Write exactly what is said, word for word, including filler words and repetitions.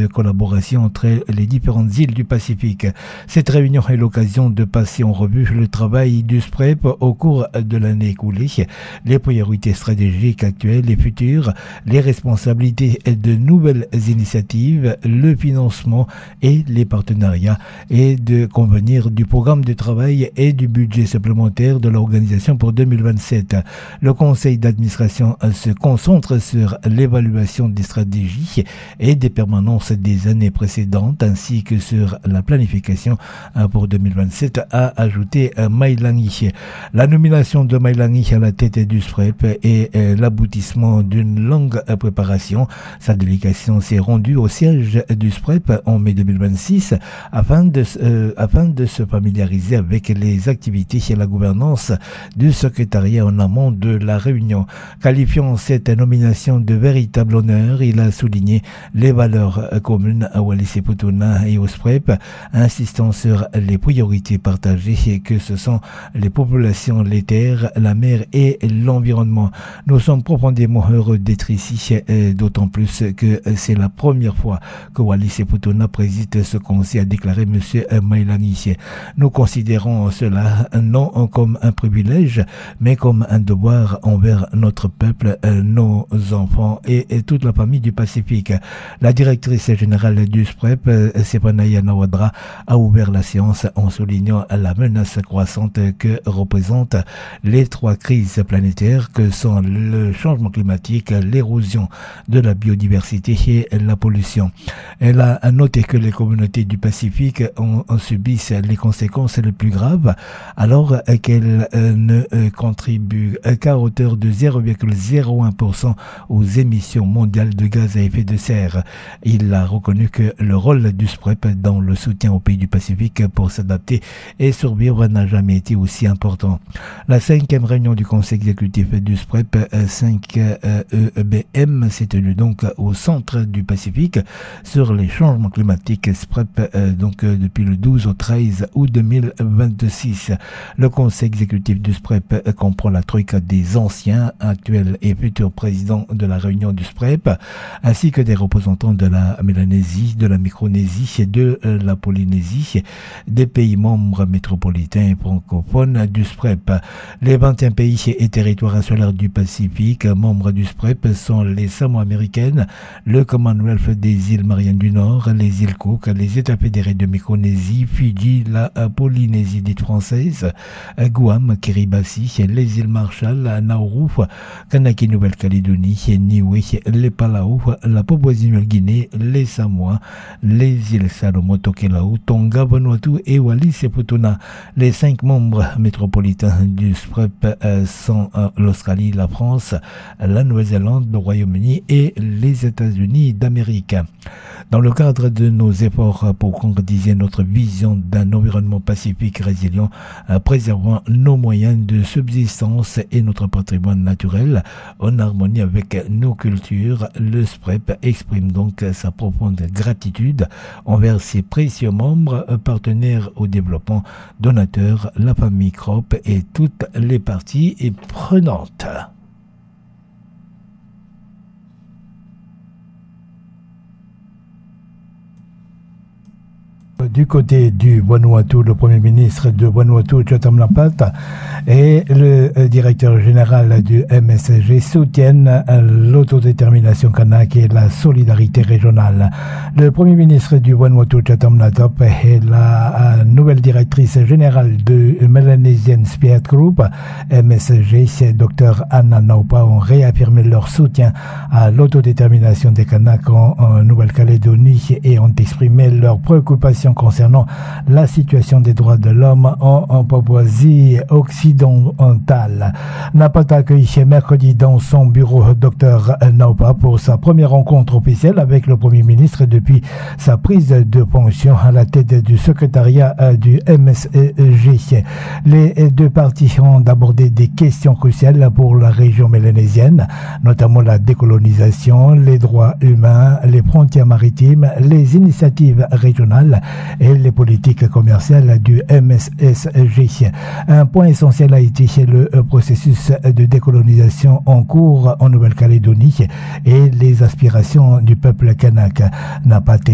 de collaboration entre les différentes îles du Pacifique. Cette réunion est l'occasion de passer en revue le travail du S P R E P au cours de l'année écoulée, les priorités stratégiques actuelles et futures, les responsabilités de nouvelles initiatives, le financement et les partenariats, et de convenir du programme de travail et du budget supplémentaire de l'organisation pour deux mille vingt-sept. Le conseil d'administration se concentre sur l'évaluation des stratégies et des permanences des années précédentes ainsi que sur la planification pour deux mille vingt-sept, a ajouté Mailangi. La nomination de Mailangi à la tête du S P R E P est l'aboutissement d'une longue préparation. Sa délégation s'est rendue au siège du S P R E P en mai deux mille vingt-six afin de, euh, afin de se familiariser avec les activités et la gouvernance du secrétariat en amont de la réunion. Qualifiant cette nomination de véritable honneur, il a souligné les valeurs communes à Wallis-et-Futuna et au S P R E P, insistant sur les priorités partagées que ce sont les populations, les terres, la mer et l'environnement. Nous sommes profondément heureux d'être ici, d'autant plus que c'est la première fois que Wallis-et-Futuna préside ce conseil, a déclaré M. Mailangi. Nous considérons cela non comme un privilège, mais comme un devoir envers notre peuple, nos enfants et, et toute la famille du Pacifique. La directrice générale du S P R E P, Sepanaya Nawadra, a ouvert la séance en soulignant la menace croissante que représentent les trois crises planétaires que sont le changement climatique, l'érosion de la biodiversité et la pollution. Elle a noté que les communautés du Pacifique en, en subissent les conséquences les plus graves, alors qu'elles euh, ne euh, contribuent qu'à hauteur de zéro virgule zéro un pour cent aux émissions mondiales de gaz à effet de serre. Il a reconnu que le rôle du S P R E P dans le soutien aux pays du Pacifique pour s'adapter et survivre n'a jamais été aussi important. La cinquième réunion du conseil exécutif du S P R E P cinq E B M s'est tenue donc au centre du Pacifique sur les changements climatiques S P R E P euh, donc euh, depuis le douze au treize août deux mille vingt-six. Le conseil exécutif du S P R E P euh, comprend la troïka des anciens, actuels et futurs présidents de la réunion du S P R E P, ainsi que des représentants de la Mélanésie, de la Micronésie et de euh, la Polynésie, des pays membres métropolitains et francophones du S P R E P. Les vingt et un pays et territoires insulaires du Pacifique membres du S P R E P sont les Samoa américaines, le Commonwealth des îles Mariannes du Nord, les îles Cook, les États fédérés de Micronésie, Fidji, la Polynésie dite française, Guam, Kiribati, les îles Marshall, Nauru, Kanaki Nouvelle-Calédonie, Niue, les Palau, la Papouasie-Nouvelle-Guinée, les Samoa, les îles Salomon, Tokelau, Tonga, Vanuatu et Wallis-et-Futuna. Les cinq membres métropolitains du S P R E P sont l'Australie, la France, la Nouvelle-Zélande, le Royaume-Uni et les États-Unis d'Amérique. Dans le cadre de nos efforts pour concrétiser notre vision d'un environnement pacifique résilient, préservant nos moyens de subsistance et notre patrimoine naturel en harmonie avec nos cultures, le S P R E P exprime donc sa profonde gratitude envers ses précieux membres, partenaires au développement, donateurs, la famille Crop et toutes les parties prenantes. Du côté du Vanuatu, le Premier ministre de Vanuatu, Jotam Lapata, et le directeur général du M S G soutiennent l'autodétermination kanak et la solidarité régionale. Le Premier ministre du Vanuatu, Jotam Lapata, et la nouvelle directrice générale de Melanesian Spirit Group, M S G, Dr Anna Naupa, ont réaffirmé leur soutien à l'autodétermination des Kanaks en, en Nouvelle-Calédonie et ont exprimé leur préoccupation concernant la situation des droits de l'homme en, en Papouasie occidentale. Napata accueilli mercredi dans son bureau Dr Naupa pour sa première rencontre officielle avec le Premier ministre depuis sa prise de fonction à la tête du secrétariat du M S G. Les deux parties ont abordé des questions cruciales pour la région mélanésienne, notamment la décolonisation, les droits humains, les frontières maritimes, les initiatives régionales et les politiques commerciales du M S G. Un point essentiel a été le processus de décolonisation en cours en Nouvelle-Calédonie et les aspirations du peuple kanak. N'a pas